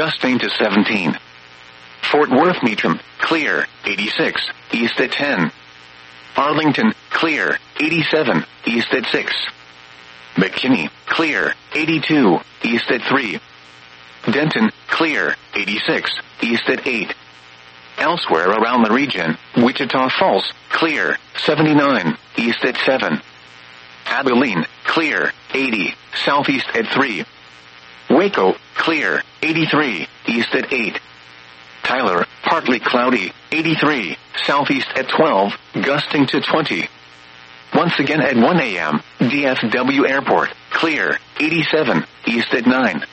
gusting to 17. Fort Worth Meacham, clear, 86, east at 10. Arlington, clear, 87, east at 6. McKinney, clear, 82, east at 3. Denton, clear, 86, east at 8. Elsewhere around the region, Wichita Falls, clear, 79, east at 7. Abilene, clear, 80, southeast at 3. Waco, clear, 83, east at 8. Tyler, partly cloudy, 83, southeast at 12, gusting to 20. Once again at 1 a.m., DFW Airport, clear, 87, east at 9.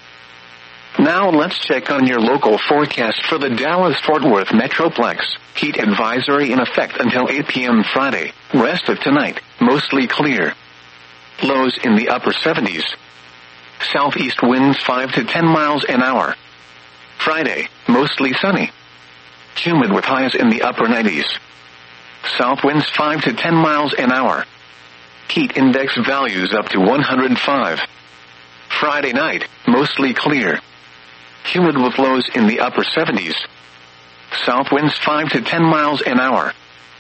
Now let's check on your local forecast for the Dallas-Fort Worth Metroplex. Heat advisory in effect until 8 p.m. Friday. Rest of tonight, mostly clear. Lows in the upper 70s. Southeast winds 5 to 10 miles an hour. Friday, mostly sunny. Humid with highs in the upper 90s. South winds 5 to 10 miles an hour. Heat index values up to 105. Friday night, mostly clear. Humid with lows in the upper 70s. South winds 5 to 10 miles an hour.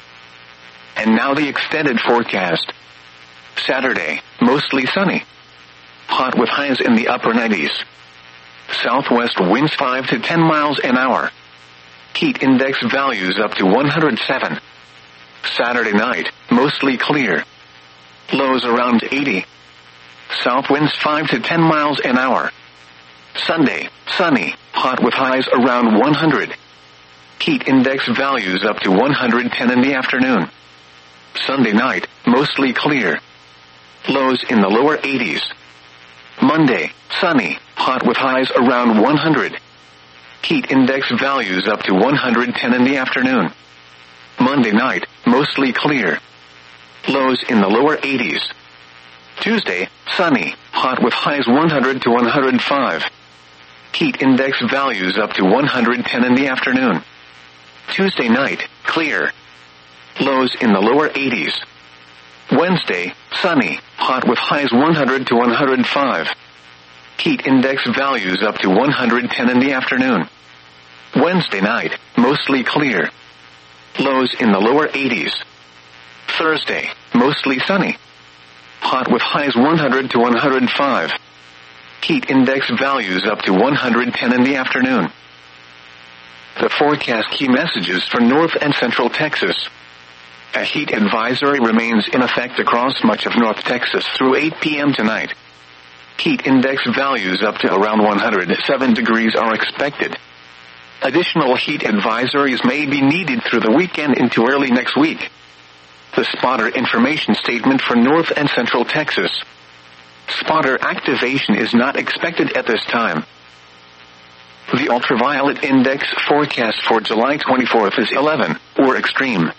And now the extended forecast. Saturday, mostly sunny. Hot with highs in the upper 90s. Southwest winds 5 to 10 miles an hour. Heat index values up to 107. Saturday night, mostly clear. Lows around 80. South winds 5 to 10 miles an hour. Sunday, sunny, hot with highs around 100. Heat index values up to 110 in the afternoon. Sunday night, mostly clear. Lows in the lower 80s. Monday, sunny, hot with highs around 100. Heat index values up to 110 in the afternoon. Monday night, mostly clear. Lows in the lower 80s. Tuesday, sunny, hot with highs 100 to 105. Heat index values up to 110 in the afternoon. Tuesday night, clear. Lows in the lower 80s. Wednesday, sunny, hot with highs 100 to 105. Heat index values up to 110 in the afternoon. Wednesday night, mostly clear. Lows in the lower 80s. Thursday, mostly sunny. Hot with highs 100 to 105. Heat index values up to 110 in the afternoon. The forecast key messages for North and Central Texas. A heat advisory remains in effect across much of North Texas through 8 p.m. tonight. Heat index values up to around 107 degrees are expected. Additional heat advisories may be needed through the weekend into early next week. The spotter information statement for North and Central Texas. Spotter activation is not expected at this time. The ultraviolet index forecast for July 24th is 11, or extreme.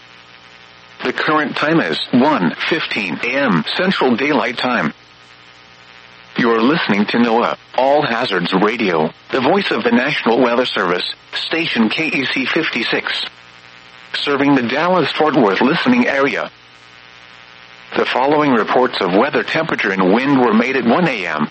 The current time is 1:15 a.m. Central Daylight Time. You're listening to NOAA, All Hazards Radio, the voice of the National Weather Service, station KEC 56. Serving the Dallas-Fort Worth listening area. The following reports of weather temperature and wind were made at 1 a.m.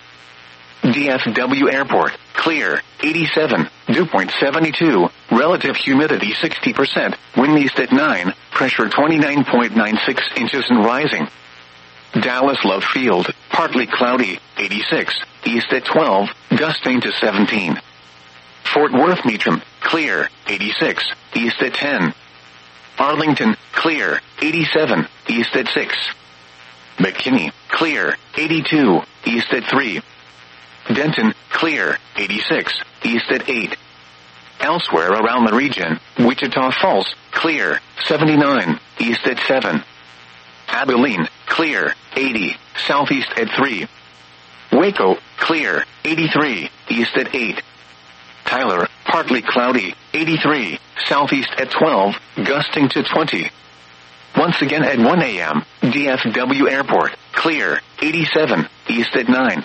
DFW Airport, clear, 87, dew point 72, relative humidity 60%, wind east at 9, pressure 29.96 inches and rising. Dallas Love Field, partly cloudy, 86, east at 12, gusting to 17. Fort Worth Meacham, clear, 86, east at 10. Arlington, clear, 87, east at 6. McKinney, clear, 82, east at 3. Denton, clear, 86, east at 8. Elsewhere around the region, Wichita Falls, clear, 79, east at 7. Abilene, clear, 80, southeast at 3. Waco, clear, 83, east at 8. Tyler, partly cloudy, 83, southeast at 12, gusting to 20. Once again at 1 a.m., DFW Airport, clear, 87, east at 9.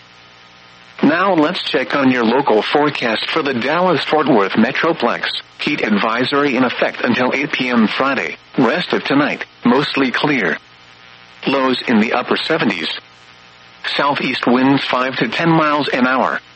Now let's check on your local forecast for the Dallas-Fort Worth Metroplex. Heat advisory in effect until 8 p.m. Friday. Rest of tonight, mostly clear. Lows in the upper 70s. Southeast winds 5 to 10 miles an hour.